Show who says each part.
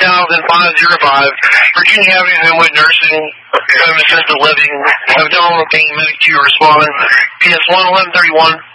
Speaker 1: 300505, Virginia Avenue, Homewood Nursing, Home Assisted Living. Have no one being moved to respond. PS 11131.